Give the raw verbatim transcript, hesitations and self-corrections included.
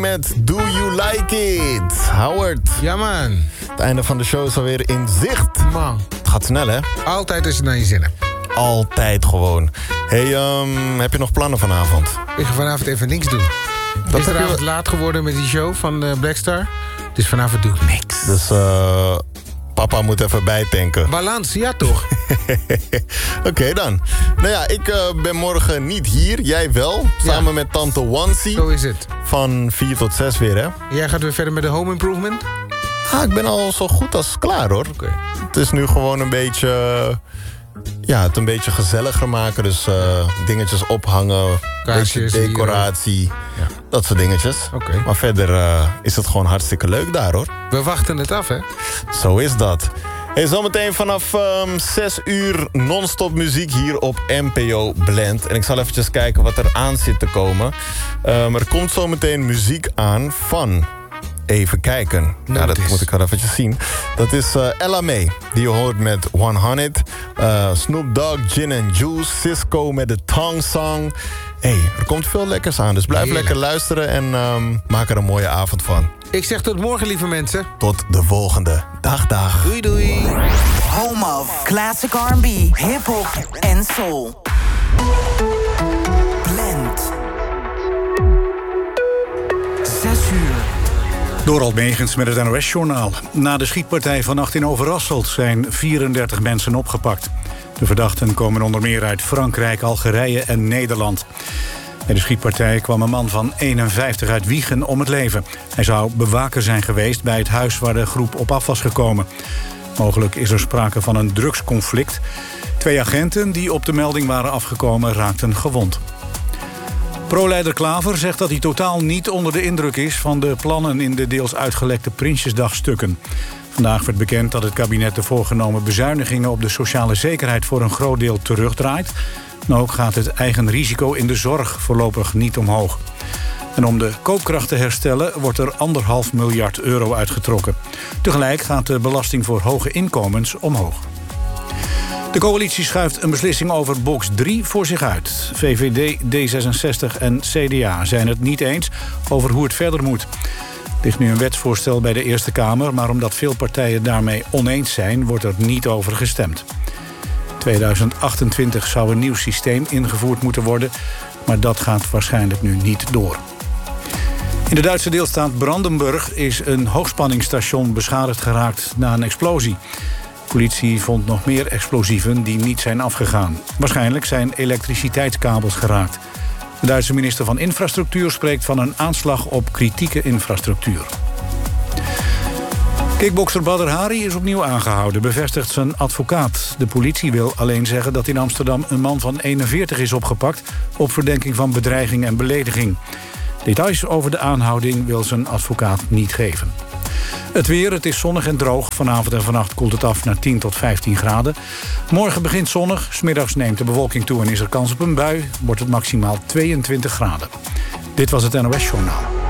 met Do You Like It? Howard. Ja, man. Het einde van de show is alweer in zicht. Man. Het gaat snel, hè? Altijd als je naar je zin hebt. Altijd gewoon. Hey, um, heb je nog plannen vanavond? Ik ga vanavond even niks doen. Het is vanavond je... laat geworden met die show van uh, Blackstar. Dus vanavond doe ik niks. Dus uh, papa moet even bijtanken. Balans, ja toch? Oké okay, dan. Nou ja, ik uh, ben morgen niet hier. Jij wel. Samen ja. met tante Wansie. Zo is het. Van vier tot zes weer, hè? Jij gaat weer verder met de home improvement? Ah, ik ben al zo goed als klaar, hoor. Oké. Okay. Het is nu gewoon een beetje... Ja, het een beetje gezelliger maken. Dus uh, dingetjes ophangen. Kaarsjes, beetje decoratie. Ja. Dat soort dingetjes. Okay. Maar verder uh, is het gewoon hartstikke leuk daar, hoor. We wachten het af, hè? Zo is dat. Hey, zometeen vanaf um, zes uur non-stop muziek hier op N P O Blend. En ik zal eventjes kijken wat er aan zit te komen. Um, er komt zometeen muziek aan van... Even kijken. Ja, dat moet ik wel eventjes zien. Dat is uh, Ella May, die je hoort met honderd. Uh, Snoop Dogg, Gin and Juice. Cisco met de Tongue Song. Hey, er komt veel lekkers aan. Dus blijf Heerlijk. lekker luisteren en um, maak er een mooie avond van. Ik zeg tot morgen, lieve mensen. Tot de volgende. Dag, dag. Doei, doei. Home of Classic R and B, hip-hop en soul. Blend. Zes uur. Dorald Megens met het N O S-journaal. Na de schietpartij vannacht in Overasselt zijn vierendertig mensen opgepakt. De verdachten komen onder meer uit Frankrijk, Algerije en Nederland. Bij de schietpartij kwam een man van eenenvijftig uit Wijchen om het leven. Hij zou bewaker zijn geweest bij het huis waar de groep op af was gekomen. Mogelijk is er sprake van een drugsconflict. Twee agenten die op de melding waren afgekomen raakten gewond. Pro-leider Klaver zegt dat hij totaal niet onder de indruk is van de plannen in de deels uitgelekte Prinsjesdagstukken. Vandaag werd bekend dat het kabinet de voorgenomen bezuinigingen op de sociale zekerheid voor een groot deel terugdraait. En ook gaat het eigen risico in de zorg voorlopig niet omhoog. En om de koopkracht te herstellen wordt er anderhalf miljard euro uitgetrokken. Tegelijk gaat de belasting voor hoge inkomens omhoog. De coalitie schuift een beslissing over box drie voor zich uit. V V D, D zesenzestig en C D A zijn het niet eens over hoe het verder moet. Er ligt nu een wetsvoorstel bij de Eerste Kamer, maar omdat veel partijen daarmee oneens zijn, wordt er niet over gestemd. tweeduizend achtentwintig zou een nieuw systeem ingevoerd moeten worden, maar dat gaat waarschijnlijk nu niet door. In de Duitse deelstaat Brandenburg is een hoogspanningsstation beschadigd geraakt na een explosie. De politie vond nog meer explosieven die niet zijn afgegaan. Waarschijnlijk zijn elektriciteitskabels geraakt. De Duitse minister van Infrastructuur spreekt van een aanslag op kritieke infrastructuur. Kickbokser Badr Hari is opnieuw aangehouden, bevestigt zijn advocaat. De politie wil alleen zeggen dat in Amsterdam een man van eenenveertig is opgepakt op verdenking van bedreiging en belediging. Details over de aanhouding wil zijn advocaat niet geven. Het weer, het is zonnig en droog. Vanavond en vannacht koelt het af naar tien tot vijftien graden. Morgen begint zonnig, 's middags neemt de bewolking toe en is er kans op een bui. Wordt het maximaal tweeëntwintig graden. Dit was het N O S-journaal.